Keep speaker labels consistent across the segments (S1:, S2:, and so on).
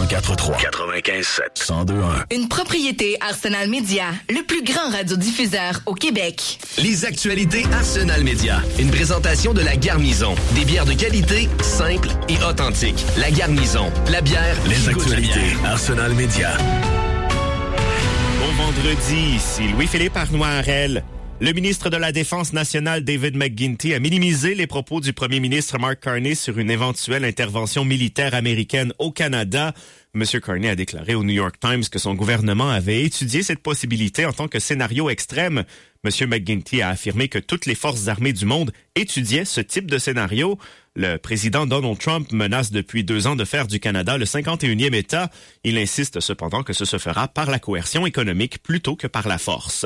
S1: 104.3. 95.7. 102.1.
S2: Une propriété Arsenal Media, le plus grand radiodiffuseur au Québec.
S3: Les actualités Arsenal Media. Une présentation de La Garnison. Des bières de qualité, simples et authentiques. La Garnison. La bière.
S1: Les actualités Arsenal Media.
S4: Bon vendredi, ici Louis-Philippe Arnoirel. Le ministre de la Défense nationale, David McGuinty, a minimisé les propos du premier ministre Mark Carney sur une éventuelle intervention militaire américaine au Canada. M. Carney a déclaré au New York Times que son gouvernement avait étudié cette possibilité en tant que scénario extrême. M. McGuinty a affirmé que toutes les forces armées du monde étudiaient ce type de scénario. Le président Donald Trump menace depuis 2 ans de faire du Canada le 51e État. Il insiste cependant que ce se fera par la coercion économique plutôt que par la force.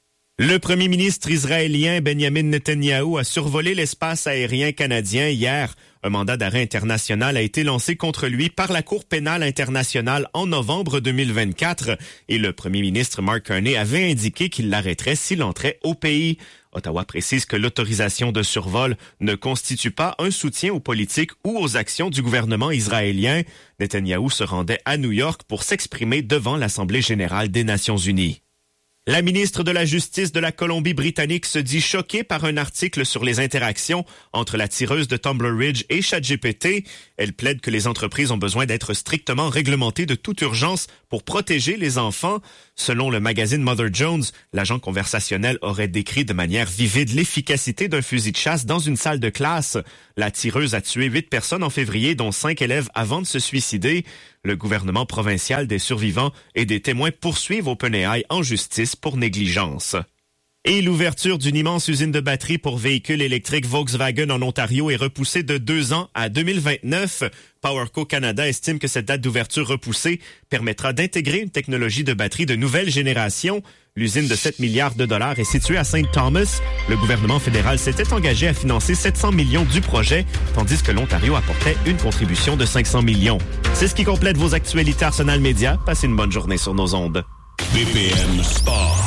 S4: Le premier ministre israélien Benjamin Netanyahou a survolé l'espace aérien canadien hier. Un mandat d'arrêt international a été lancé contre lui par la Cour pénale internationale en novembre 2024 et le premier ministre Mark Carney avait indiqué qu'il l'arrêterait s'il entrait au pays. Ottawa précise que l'autorisation de survol ne constitue pas un soutien aux politiques ou aux actions du gouvernement israélien. Netanyahou se rendait à New York pour s'exprimer devant l'Assemblée générale des Nations unies. La ministre de la Justice de la Colombie-Britannique se dit choquée par un article sur les interactions entre la tireuse de Tumbler Ridge et ChatGPT. Elle plaide que les entreprises ont besoin d'être strictement réglementées de toute urgence pour protéger les enfants. Selon le magazine Mother Jones, l'agent conversationnel aurait décrit de manière vivide l'efficacité d'un fusil de chasse dans une salle de classe. La tireuse a tué 8 personnes en février, dont 5 élèves avant de se suicider. Le gouvernement provincial, des survivants et des témoins poursuivent OpenAI en justice pour négligence. Et l'ouverture d'une immense usine de batteries pour véhicules électriques Volkswagen en Ontario est repoussée de 2 ans à 2029. PowerCo Canada estime que cette date d'ouverture repoussée permettra d'intégrer une technologie de batterie de nouvelle génération. L'usine de 7 milliards de dollars est située à St. Thomas. Le gouvernement fédéral s'était engagé à financer 700 millions du projet, tandis que l'Ontario apportait une contribution de 500 millions. C'est ce qui complète vos actualités Arsenal Media. Passez une bonne journée sur nos ondes.
S1: BPM Sport.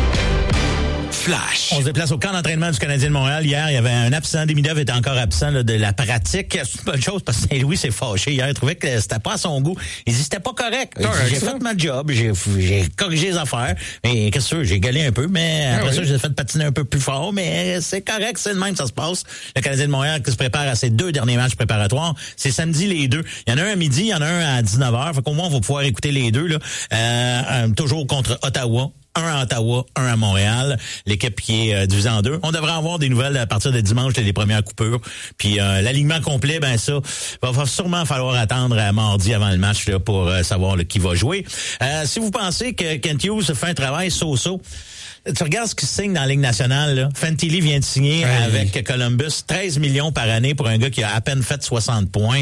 S1: Flash.
S5: On se déplace au camp d'entraînement du Canadien de Montréal. Hier, il y avait un absent. Demidov était encore absent là, de la pratique. C'est une bonne chose parce que Saint-Louis s'est fâché hier. Il trouvait que c'était pas à son goût. Il dit c'était pas correct. J'ai fait ma job. J'ai corrigé les affaires. Mais qu'est-ce que j'ai galé un peu. Mais après ça, j'ai fait patiner un peu plus fort. Mais c'est correct. C'est de même ça se passe. Le Canadien de Montréal qui se prépare à ses 2 derniers matchs préparatoires. C'est samedi les 2. Il y en a un à midi, il y en a un à 19h. Fait qu'au moins, on va pouvoir écouter les 2. Là. Toujours contre Ottawa. Un à Ottawa, un à Montréal. L'équipe qui est divisée en 2. On devrait avoir des nouvelles à partir de dimanche, les premières coupures. Puis l'alignement complet, ben ça, va sûrement falloir attendre à mardi avant le match là, pour savoir qui va jouer. Si vous pensez que Kent Hughes fait un travail so-so, tu regardes ce qu'il signe dans la Ligue nationale. Là. Fantilli vient de signer avec Columbus 13 millions par année pour un gars qui a à peine fait 60 points.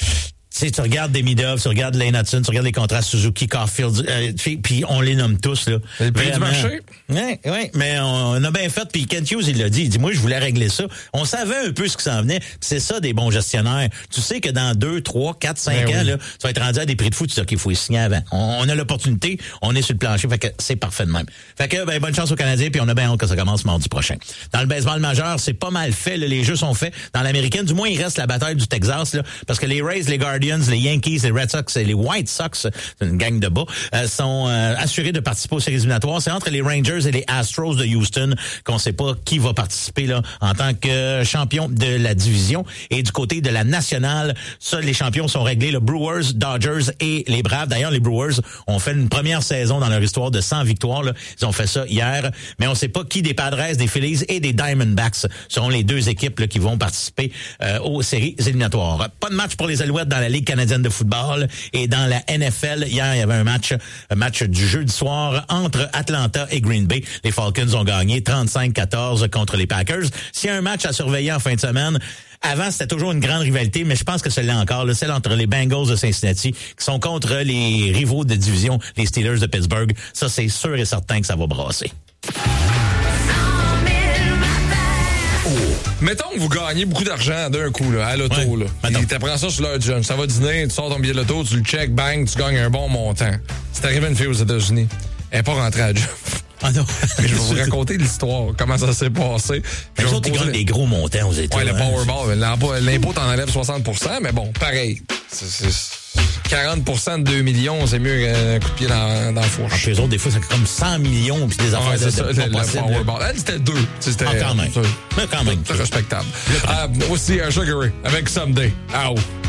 S5: Tu regardes Demidov, tu regardes Lane Hudson, tu regardes les contrats Suzuki, Caulfield, puis on les nomme tous, là.
S6: Le prix du marché.
S5: Oui, mais on a bien fait, puis Kent Hughes, il l'a dit. Il dit, moi, je voulais régler ça. On savait un peu ce qui s'en venait, c'est ça des bons gestionnaires. Tu sais que dans 2, 3, 4, 5 ans, là, tu vas être rendu à des prix de fou, tu sais qu'il faut y signer avant. On a l'opportunité, on est sur le plancher, fait que c'est parfait de même. Fait que, bonne chance aux Canadiens, puis on a bien hâte que ça commence mardi prochain. Dans le baseball majeur, c'est pas mal fait, là, les jeux sont faits. Dans l'américaine, du moins, il reste la bataille du Texas, là, parce que les Rays, les Guardians, les Yankees, les Red Sox et les White Sox, c'est une gang de bas, sont assurés de participer aux séries éliminatoires. C'est entre les Rangers et les Astros de Houston qu'on sait pas qui va participer là en tant que champion de la division. Et du côté de la nationale, ça, les champions sont réglés, le Brewers, Dodgers et les Braves. D'ailleurs, les Brewers ont fait une première saison dans leur histoire de 100 victoires. Là. Ils ont fait ça hier, mais on sait pas qui des Padres, des Phillies et des Diamondbacks seront les 2 équipes là, qui vont participer aux séries éliminatoires. Pas de match pour les Alouettes dans la Ligue canadienne de football et dans la NFL. Hier, il y avait un match du jeudi soir entre Atlanta et Green Bay. Les Falcons ont gagné 35-14 contre les Packers. S'il y a un match à surveiller en fin de semaine, avant, c'était toujours une grande rivalité, mais je pense que celle-là encore, là, celle entre les Bengals de Cincinnati qui sont contre les rivaux de division, les Steelers de Pittsburgh. Ça, c'est sûr et certain que ça va brasser.
S6: Mettons que vous gagnez beaucoup d'argent d'un coup, là, à l'auto. Ouais, là. Tu apprends ça sur l'heure du jeune. Ça va dîner, tu sors ton billet de l'auto, tu le check, bang, tu gagnes un bon montant. C'est arrivé à une fille aux États-Unis. Elle n'est pas rentrée à job.
S5: Ah non.
S6: Mais je vais vous raconter l'histoire, comment ça s'est passé.
S5: Les autres, ils gagnent des gros montants aux États-Unis.
S6: Ouais, le Powerball. L'impôt t'en enlève 60%, mais bon, pareil. 40% de 2 millions, c'est mieux qu'un coup de pied dans la fourche.
S5: Chez eux autres, des fois, c'est comme 100 millions puis des affaires
S6: c'est ça,
S5: pas possibles.
S6: Powerball. Elle, c'était 2. C'était
S5: quand même. Mais quand même.
S6: C'est respectable. Aussi, Sugar Ray avec Someday.